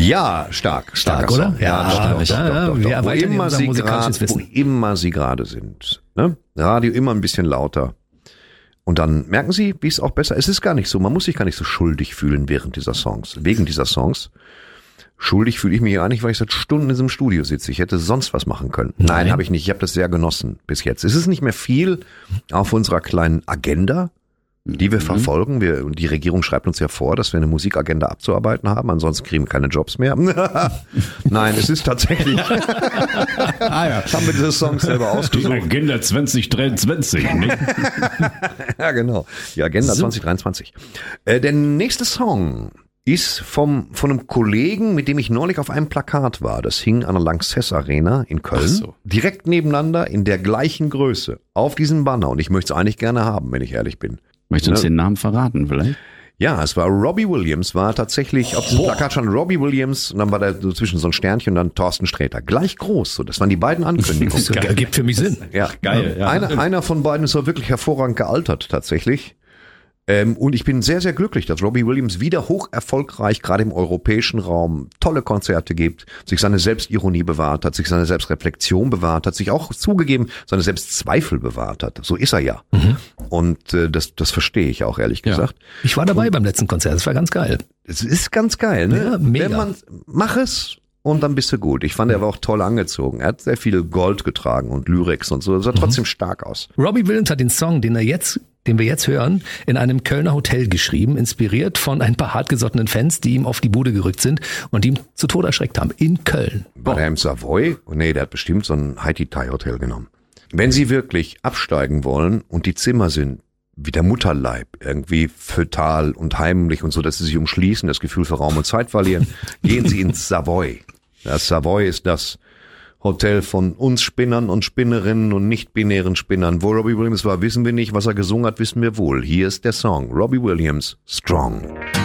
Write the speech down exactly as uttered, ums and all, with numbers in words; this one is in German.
Ja, stark. Stark, oder? Song. Ja, Ja, doch, ja, doch, ja, doch, wir doch, doch. Wo erweitern immer unser sie musikalisches grad, wo Wissen. immer sie gerade sind. Ne? Radio immer ein bisschen lauter. Und dann merken Sie, wie es auch besser ist. Es ist gar nicht so, man muss sich gar nicht so schuldig fühlen während dieser Songs, wegen dieser Songs. Schuldig fühle ich mich ja nicht, weil ich seit Stunden in diesem Studio sitze. Ich hätte sonst was machen können. Nein, Nein. habe ich nicht. Ich habe das sehr genossen bis jetzt. Es ist nicht mehr viel auf unserer kleinen Agenda, die wir mhm. verfolgen. Wir, die Regierung schreibt uns ja vor, dass wir eine Musikagenda abzuarbeiten haben. Ansonsten kriegen wir keine Jobs mehr. Nein, es ist tatsächlich. ah, ja. Haben wir diese Songs selber ausgesucht. Die Agenda zwanzig dreiundzwanzig, nicht? Ja, genau. Die Agenda So. zwanzig dreiundzwanzig. Äh, der nächste Song ist vom, von einem Kollegen, mit dem ich neulich auf einem Plakat war. Das hing an der Lanxess Arena in Köln. Ach so. Direkt nebeneinander in der gleichen Größe. Auf diesem Banner. Und ich möchte es eigentlich gerne haben, wenn ich ehrlich bin. Möchtest du uns Ne? den Namen verraten vielleicht? Ja, es war Robbie Williams, war tatsächlich, auf diesem Plakat stand Robbie Williams und dann war da so zwischen so ein Sternchen und dann Thorsten Sträter. Gleich groß, so. Das waren die beiden Ankündigungen. Das ergibt für mich Sinn. Ja, Geil, ja. Einer, einer von beiden ist auch wirklich hervorragend gealtert, tatsächlich. Ähm, und ich bin sehr, sehr glücklich, dass Robbie Williams wieder hoch erfolgreich, gerade im europäischen Raum, tolle Konzerte gibt, sich seine Selbstironie bewahrt hat, sich seine Selbstreflexion bewahrt hat, sich auch zugegeben seine Selbstzweifel bewahrt hat. So ist er ja. Mhm. Und äh, das, das verstehe ich auch, ehrlich Ja. gesagt. Ich war dabei beim letzten Konzert, das war ganz geil. Es ist ganz geil, ne? Ja, mega. Wenn man, mach es und dann bist du gut. Ich fand, er war auch toll angezogen. Er hat sehr viel Gold getragen und Lyrics und so. Er sah trotzdem stark aus. Robbie Williams hat den Song, den er jetzt, den wir jetzt hören, in einem Kölner Hotel geschrieben, inspiriert von ein paar hartgesottenen Fans, die ihm auf die Bude gerückt sind und die ihn zu Tode erschreckt haben. In Köln. War der im Savoy? Oh, nee, der hat bestimmt so ein Haiti-Thai-Hotel genommen. Wenn Sie wirklich absteigen wollen und die Zimmer sind wie der Mutterleib, irgendwie fötal und heimlich und so, dass Sie sich umschließen, das Gefühl für Raum und Zeit verlieren, gehen Sie ins Savoy. Das Savoy ist das Hotel von uns Spinnern und Spinnerinnen und nicht-binären Spinnern. Wo Robbie Williams war, wissen wir nicht. Was er gesungen hat, wissen wir wohl. Hier ist der Song. Robbie Williams, Strong.